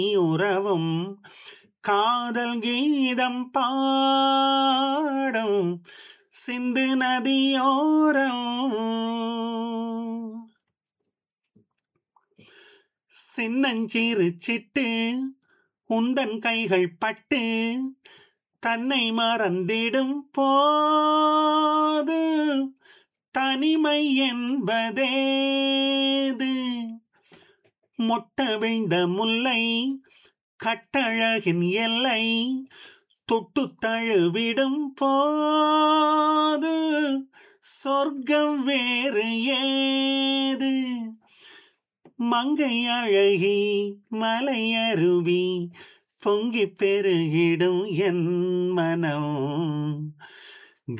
உறவும் காதல் கீதம் பாடும் சிந்து நதியோரம் சின்னஞ்சிறு சிட்டு உந்தன் கைகள் பட்டு தன்னை மறந்திடும் போது தனிமை என்பதேது மொட்ட விழுந்த முல்லை கட்டழகின் எல்லை தொட்டு தழுவிடும் போது சொர்க்கம் வேறு ஏது மங்கை அழகி மலை அருவி பொங்கி பெருகிடும் என் மனம்